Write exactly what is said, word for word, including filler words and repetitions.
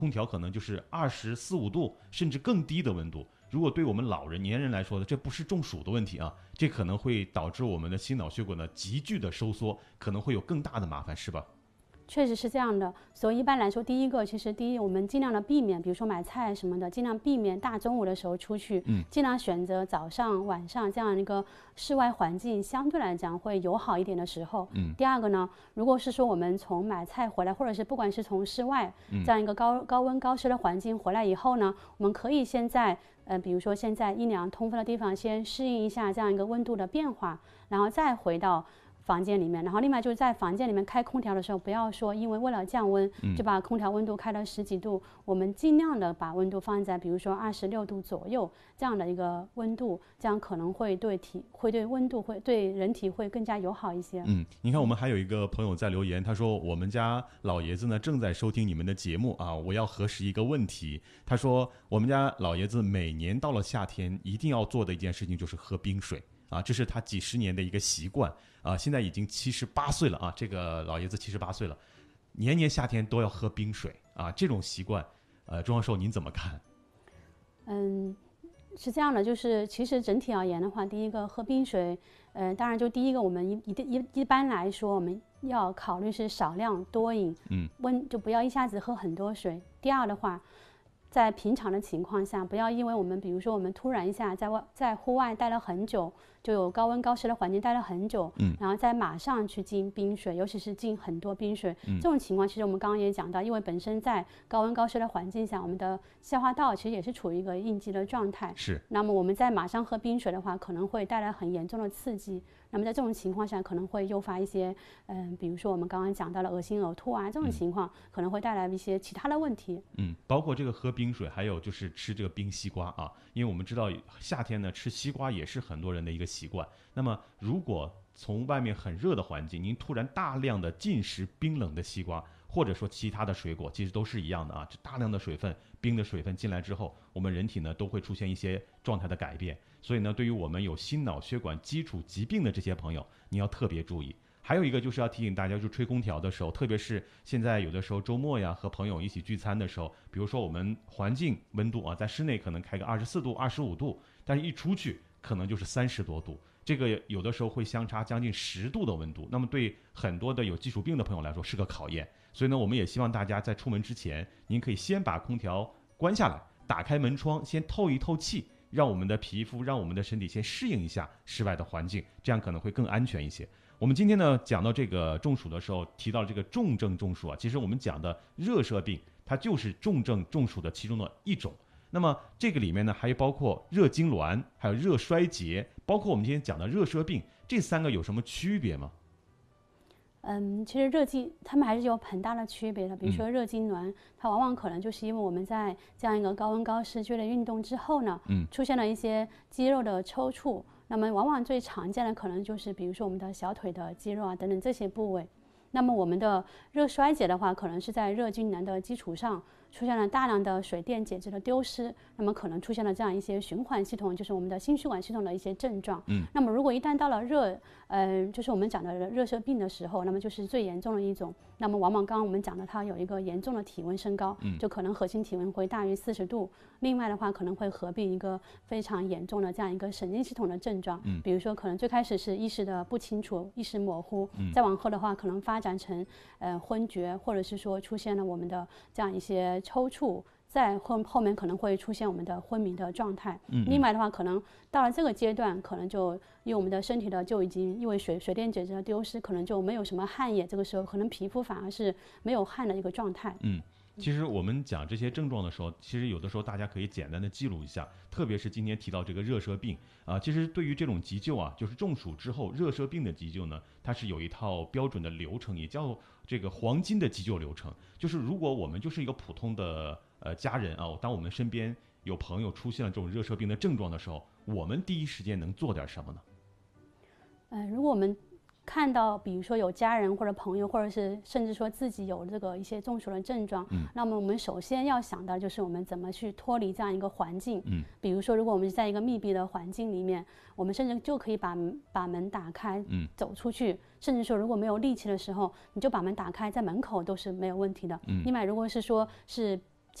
空调可能就是二十四五度甚至更低的温度。如果对我们老人年人来说呢，这不是中暑的问题啊，这可能会导致我们的心脑血管呢急剧的收缩，可能会有更大的麻烦，是吧？ 确实是这样的，所以一般来说，第一个，其实第一，我们尽量的避免，比如说买菜什么的，尽量避免大中午的时候出去，嗯，尽量选择早上、晚上这样一个室外环境相对来讲会友好一点的时候。嗯。第二个呢，如果是说我们从买菜回来，或者是不管是从室外这样一个高高温高湿的环境回来以后呢，我们可以先在呃，比如说先在阴凉通风的地方先适应一下这样一个温度的变化，然后再回到房间里面。然后另外就是在房间里面开空调的时候，不要说因为为了降温就把空调温度开到十几度，嗯，我们尽量的把温度放在比如说二十六度左右这样的一个温度，这样可能会对体会对温度会对人体会更加友好一些。 嗯，你看我们还有一个朋友在留言，他说我们家老爷子呢正在收听你们的节目啊，我要核实一个问题。他说我们家老爷子每年到了夏天一定要做的一件事情就是喝冰水啊，这是他几十年的一个习惯啊，现在已经七十八岁了啊，这个老爷子七十八岁了，年年夏天都要喝冰水啊，这种习惯，呃，钟教授您怎么看？ 嗯，是这样的，就是其实整体而言的话，第一个喝冰水，呃，当然就第一个我们一一一一般来说我们要考虑是少量多饮，嗯，温就不要一下子喝很多水。第二的话，在平常的情况下，不要因为我们比如说我们突然一下在外在户外待了很久，就有高温高湿的环境待了很久，嗯，然后再马上去进冰水，尤其是进很多冰水，嗯，这种情况其实我们刚刚也讲到，因为本身在高温高湿的环境下，我们的消化道其实也是处于一个应激的状态， 是。 那么我们在马上喝冰水的话，可能会带来很严重的刺激。那么在这种情况下，可能会诱发一些，嗯，比如说我们刚刚讲到了恶心、呕吐啊，这种情况可能会带来一些其他的问题。 嗯，包括这个喝冰水，还有就是吃这个冰西瓜啊，因为我们知道夏天呢吃西瓜也是很多人的一个习惯。那么如果从外面很热的环境，您突然大量的进食冰冷的西瓜，或者说其他的水果，其实都是一样的啊，这大量的水分、冰的水分进来之后，我们人体呢都会出现一些状态的改变。所以呢，对于我们有心脑血管基础疾病的这些朋友，你要特别注意。还有一个就是要提醒大家，就吹空调的时候，特别是现在有的时候周末呀，和朋友一起聚餐的时候，比如说我们环境温度啊，在室内可能开个二十四度、二十五度，但是一出去可能就是三十多度，这个有的时候会相差将近十度的温度。那么对很多的有基础病的朋友来说是个考验。所以呢，我们也希望大家在出门之前，您可以先把空调关下来，打开门窗，先透一透气。让我们的皮肤，让我们的身体先适应一下室外的环境，这样可能会更安全一些。我们今天呢讲到这个中暑的时候，提到这个重症中暑啊，其实我们讲的热射病，它就是重症中暑的其中的一种。那么这个里面呢，还有包括热痉挛，还有热衰竭，包括我们今天讲的热射病，这三个有什么区别吗？ 嗯，其实热痉它们还是有很大的区别的。比如说热痉挛，它往往可能就是因为我们在这样一个高温高湿剧烈运动之后呢，嗯，出现了一些肌肉的抽搐。那么往往最常见的可能就是比如说我们的小腿的肌肉啊等等这些部位。那么我们的热衰竭的话，可能是在热痉挛的基础上出现了大量的水电解质的丢失，那么可能出现了这样一些循环系统，就是我们的心血管系统的一些症状。嗯，那么如果一旦到了热，呃，就是我们讲的热射病的时候，那么就是最严重的一种。那么往往刚刚我们讲的，它有一个严重的体温升高，嗯，就可能核心体温会大于四十度。另外的话，可能会合并一个非常严重的这样一个神经系统的症状，嗯，比如说可能最开始是意识的不清楚、意识模糊，嗯，再往后的话，可能发展成呃昏厥，或者是说出现了我们的这样一些抽搐。在后后面可能会出现我们的昏迷的状态。嗯，另外的话，可能到了这个阶段，可能就因为我们的身体的就已经因为水水电解质的丢失，可能就没有什么汗液，这个时候可能皮肤反而是没有汗的一个状态。 嗯。其实我们讲这些症状的时候，其实有的时候大家可以简单的记录一下，特别是今天提到这个热射病啊，其实对于这种急救啊，就是中暑之后热射病的急救呢，它是有一套标准的流程，也叫这个黄金的急救流程。就是如果我们就是一个普通的呃家人啊，当我们身边有朋友出现了这种热射病的症状的时候，我们第一时间能做点什么呢？ 呃，如果我们看到比如说有家人或者朋友，或者是甚至说自己有这个一些中暑的症状，嗯，那么我们首先要想到就是我们怎么去脱离这样一个环境，嗯，比如说如果我们是在一个密闭的环境里面，我们甚至就可以把把门打开，嗯，走出去，甚至说如果没有力气的时候，你就把门打开，在门口都是没有问题的。嗯，另外如果是说是